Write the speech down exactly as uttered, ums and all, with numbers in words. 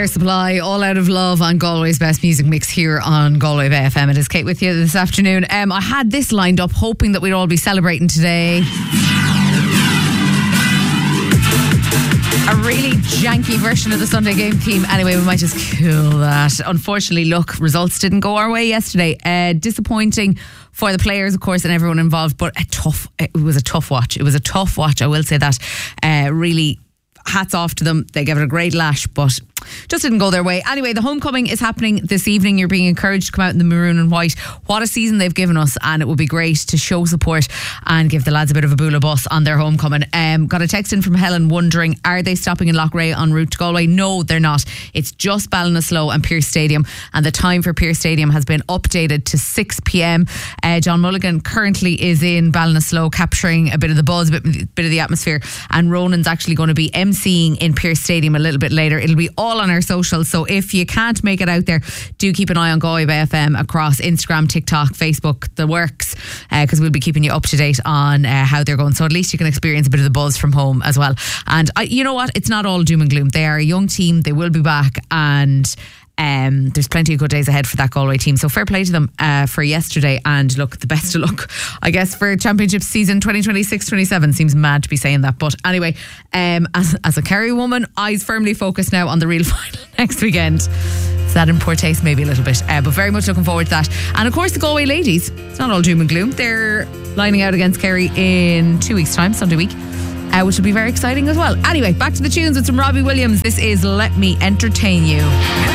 Air Supply, All Out of Love on Galway's best music mix here on Galway Bay F M. It is Kate with you this afternoon. Um, I had this lined up hoping that we'd all be celebrating today. A really janky version of the Sunday game theme. Anyway, we might just kill that. Unfortunately, look, results didn't go our way yesterday. Uh, disappointing for the players, of course, and everyone involved, but a tough, it was a tough watch. It was a tough watch, I will say that. Uh, really, hats off to them. They gave it a great lash, but just didn't go their way. Anyway, the homecoming is happening this evening. You're being encouraged to come out in the maroon and white. What a season they've given us, and it would be great to show support and give the lads a bit of a boola bus on their homecoming. Um, got a text in from Helen wondering, are they stopping in Loughrea en route to Galway? No, they're not. It's just Ballinasloe and Pearse Stadium, and the time for Pearse Stadium has been updated to six p.m. Uh, John Mulligan currently is in Ballinasloe capturing a bit of the buzz, a bit, bit of the atmosphere, and Ronan's actually going to be emceeing in Pearse Stadium a little bit later. It'll be all on our socials, so if you can't make it out there, do keep an eye on Galway Bay F M across Instagram, TikTok, Facebook, the works, because uh, we'll be keeping you up to date on uh, how they're going, so at least you can experience a bit of the buzz from home as well. And I, you know what, it's not all doom and gloom. They are a young team, they will be back, and Um, there's plenty of good days ahead for that Galway team, so fair play to them uh, for yesterday, and look, the best of luck I guess for championship season twenty twenty-six twenty-seven. Seems mad to be saying that, but anyway, um, as, as a Kerry woman, eyes firmly focused now on the real final next weekend. Is that in poor taste? Maybe a little bit, uh, but very much looking forward to that. And of course the Galway ladies, it's not all doom and gloom. They're lining out against Kerry in two weeks time, Sunday week, Uh, which will be very exciting as well. Anyway, back to the tunes with some Robbie Williams. This is Let Me Entertain You.